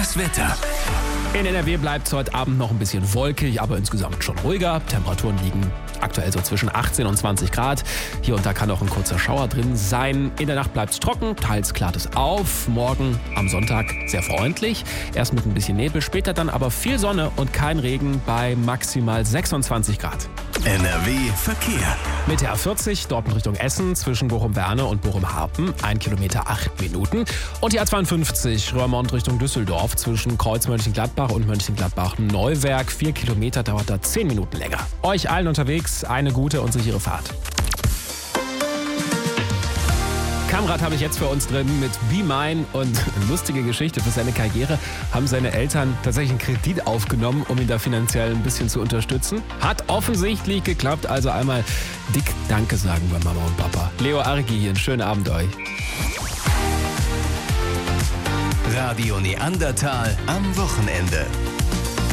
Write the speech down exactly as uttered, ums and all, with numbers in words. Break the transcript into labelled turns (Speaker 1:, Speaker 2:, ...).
Speaker 1: Das Wetter.
Speaker 2: In N R W bleibt es heute Abend noch ein bisschen wolkig, aber insgesamt schon ruhiger. Temperaturen liegen aktuell so zwischen achtzehn und zwanzig Grad. Hier und da kann auch ein kurzer Schauer drin sein. In der Nacht bleibt es trocken, teils klart es auf. Morgen am Sonntag sehr freundlich. Erst mit ein bisschen Nebel, später dann aber viel Sonne und kein Regen bei maximal sechsundzwanzig Grad.
Speaker 1: N R W Verkehr.
Speaker 2: Mit der A vierzig, Dortmund Richtung Essen, zwischen Bochum-Werne und Bochum-Harpen, ein Kilometer acht Minuten. Und die A zweiundfünfzig, Roermond Richtung Düsseldorf, zwischen Kreuz Mönchengladbach und Mönchengladbach-Neuwerk, vier Kilometer, dauert da zehn Minuten länger. Euch allen unterwegs eine gute und sichere Fahrt. Kamrad habe ich jetzt für uns drin mit Be Mine und eine lustige Geschichte. Für seine Karriere haben seine Eltern tatsächlich einen Kredit aufgenommen, um ihn da finanziell ein bisschen zu unterstützen. Hat offensichtlich geklappt, also einmal dick Danke sagen bei Mama und Papa. Leo Argi hier, einen schönen Abend euch.
Speaker 1: Radio Neandertal am Wochenende.